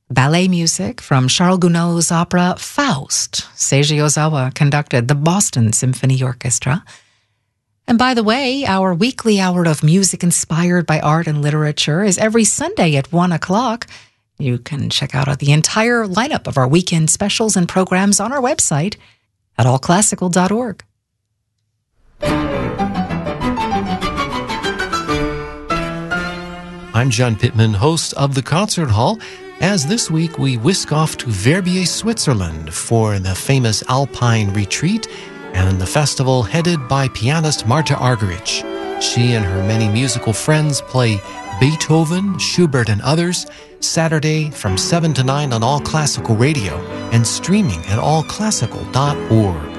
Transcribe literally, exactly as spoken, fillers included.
Ballet music from Charles Gounod's opera Faust. Seiji Ozawa conducted the Boston Symphony Orchestra. And by the way, our weekly hour of music inspired by art and literature is every Sunday at one o'clock. You can check out the entire lineup of our weekend specials and programs on our website at all classical dot org. I'm John Pittman, host of The Concert Hall, as this week we whisk off to Verbier, Switzerland for the famous Alpine Retreat and the festival headed by pianist Marta Argerich. She and her many musical friends play Beethoven, Schubert, and others Saturday from seven to nine on All Classical Radio and streaming at all classical dot org.